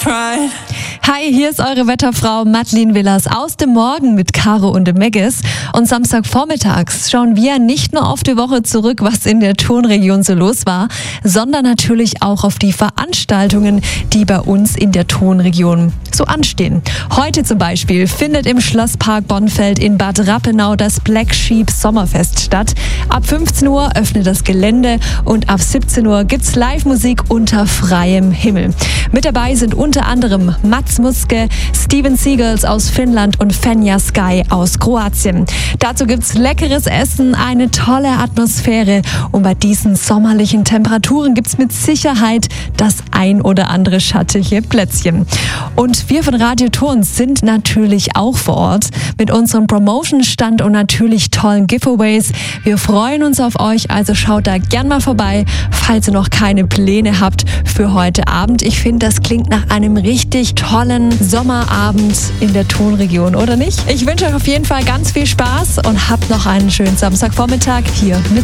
pride. Hi, hier ist eure Wetterfrau Madeleine Willers aus dem Morgen mit Caro und dem Meggis. Und Samstagvormittags schauen wir nicht nur auf die Woche zurück, was in der Tonregion so los war, sondern natürlich auch auf die Veranstaltungen, die bei uns in der Tonregion so anstehen. Heute zum Beispiel findet im Schlosspark Bonnfeld in Bad Rappenau das Black Sheep Sommerfest statt. Ab 15 Uhr öffnet das Gelände und ab 17 Uhr gibt's Live-Musik unter freiem Himmel. Mit dabei sind unter anderem Mats Muske, Steven Seagulls aus Finnland und Fenja Sky aus Kroatien. Dazu gibt's leckeres Essen, eine tolle Atmosphäre und bei diesen sommerlichen Temperaturen gibt's mit Sicherheit das ein oder andere schattige Plätzchen. Und wir von Radio Ton sind natürlich auch vor Ort mit unserem Promotion-Stand und natürlich tollen Giveaways. Wir freuen uns auf euch, also schaut da gern mal vorbei, falls ihr noch keine Pläne habt für heute Abend. Ich finde, das klingt nach einem richtig tollen Sommerabend in der Tonregion, oder nicht? Ich wünsche euch auf jeden Fall ganz viel Spaß und habt noch einen schönen Samstagvormittag hier mit